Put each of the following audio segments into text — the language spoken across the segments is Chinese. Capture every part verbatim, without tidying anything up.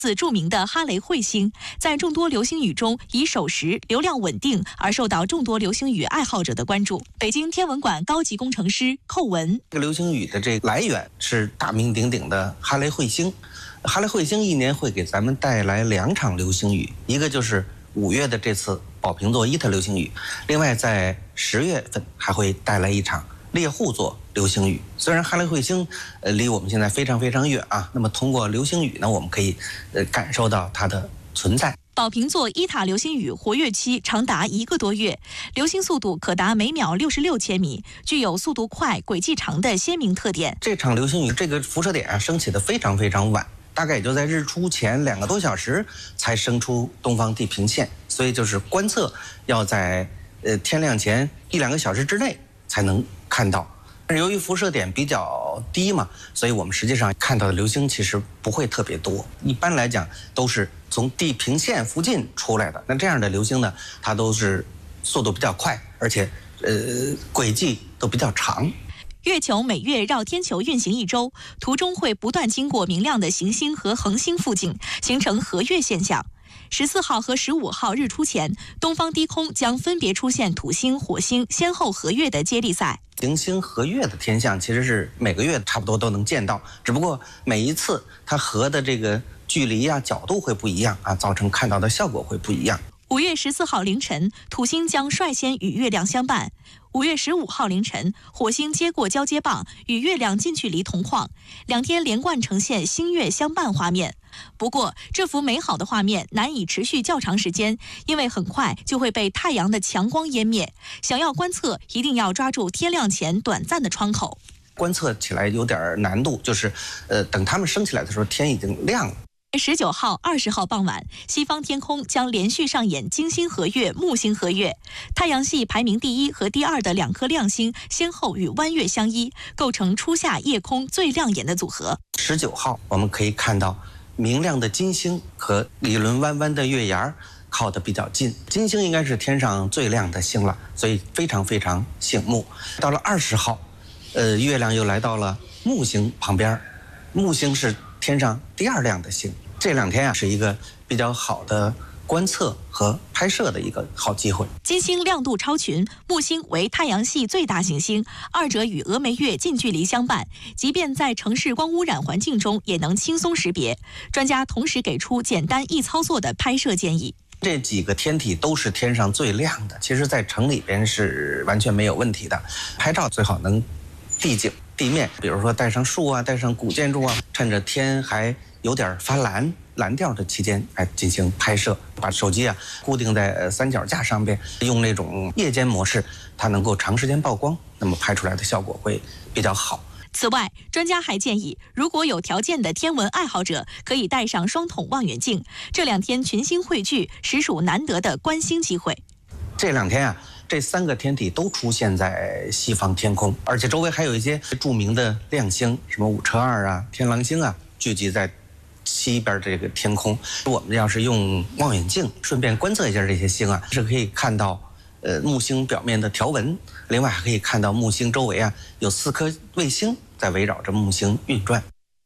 自著名的哈雷彗星，在众多流星雨中以守时、流量稳定而受到众多流星雨爱好者的关注。北京天文馆高级工程师寇文， 这个流星雨的这个来源是大名鼎鼎的哈雷彗星。哈雷彗星一年会给咱们带来两场流星雨，一个就是五月的这次宝瓶座伊特流星雨，另外在十月份还会带来一场猎户座流星雨。虽然哈雷彗星呃离我们现在非常非常远啊，那么通过流星雨呢，我们可以呃感受到它的存在。 宝瓶座伊塔流星雨活跃期长达一个多月，流星速度可达每秒六十六千米，具有速度快、轨迹长的鲜明特点。 这场流星雨这个辐射点啊升起的非常非常晚，大概也就在日出前两个多小时才升出东方地平线，所以就是观测要在呃天亮前一两个小时之内才能看到。但是由于辐射点比较低嘛，所以我们实际上看到的流星其实不会特别多，一般来讲都是从地平线附近出来的。那这样的流星呢，它都是速度比较快，而且呃轨迹都比较长。 月球每月绕天球运行一周，途中会不断经过明亮的行星和恒星附近，形成合月现象。十四号和十五号日出前，东方低空将分别出现土星、火星先后合月的接力赛。 行星合月的天象其实是每个月差不多都能见到，只不过每一次它合的这个距离啊、角度会不一样啊，造成看到的效果会不一样。 五月十四号凌晨，土星将率先与月亮相伴。五月十五号凌晨，火星接过交接棒，与月亮近距离同框，两天连贯呈现星月相伴画面。不过，这幅美好的画面难以持续较长时间，因为很快就会被太阳的强光湮灭。想要观测，一定要抓住天亮前短暂的窗口。 观测起来有点难度，就是，呃，等它们升起来的时候，天已经亮了。 十九号、二十号傍晚，西方天空将连续上演金星合月、木星合月，太阳系排名第一和第二的两颗亮星先后与弯月相依，构成初夏夜空最亮眼的组合。 十九号，我们可以看到明亮的金星和一轮弯弯的月牙靠得比较近。金星应该是天上最亮的星了，所以非常非常醒目。到了二十号，呃，月亮又来到了木星旁边，木星是天上第二亮的星。这两天啊，是一个比较好的观测和拍摄的一个好机会。 金星亮度超群，木星为太阳系最大行星，二者与峨眉月近距离相伴，即便在城市光污染环境中也能轻松识别。专家同时给出简单易操作的拍摄建议。 这几个天体都是天上最亮的，其实在城里边是完全没有问题的。拍照最好能地景地面，比如说带上树啊，带上古建筑啊，趁着天还有点发蓝蓝调的期间来进行拍摄，把手机啊固定在三脚架上边，用那种夜间模式，它能够长时间曝光，那么拍出来的效果会比较好。 此外，专家还建议，如果有条件的天文爱好者，可以带上双筒望远镜。这两天群星汇聚，实属难得的观星机会。 这两天啊，这三个天体都出现在西方天空，而且周围还有一些著名的亮星，什么五车二啊、天狼星啊，聚集在西边这个天空。我们要是用望远镜顺便观测一下这些星啊，是可以看到呃木星表面的条纹，另外还可以看到木星周围啊有四颗卫星在围绕着木星运转。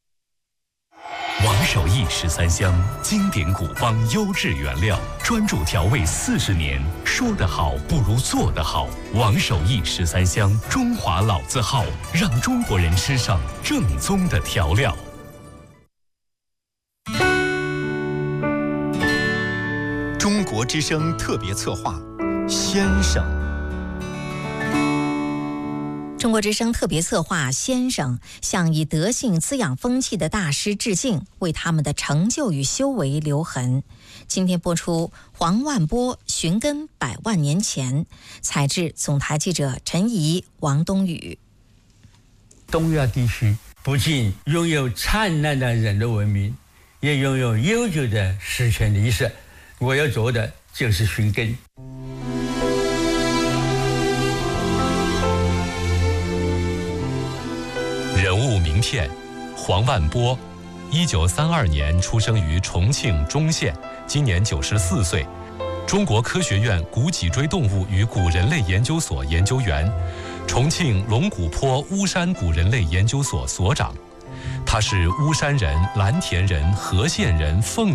王守义十三香，经典古方优质原料，专注调味四十年，说得好不如做得好。王守义十三香，中华老字号，让中国人吃上正宗的调料。 中国之声特别策划，先生。 中国之声特别策划先生向以德性滋养风气的大师致敬，为他们的成就与修为留痕。今天播出黄万波寻根百万年前，采制总台记者陈怡、王冬雨。 东亚地区不仅拥有灿烂的人的文明，也拥有悠久的史前历史。我要做的就是寻根。 人物名片：黄万波，一九三二年出生于重庆忠县，今年九十四岁，中国科学院古脊椎动物与古人类研究所研究员，重庆龙骨坡巫山古人类研究所所长。 他是巫山人、蓝田人、和县人、凤